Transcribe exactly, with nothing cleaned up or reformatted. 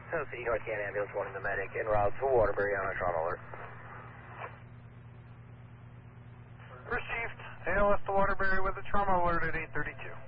Tennessee North Can Ambulance warning the medic en route to Waterbury on a trauma alert. Received. A L S to Waterbury with a trauma alert at eight thirty-two.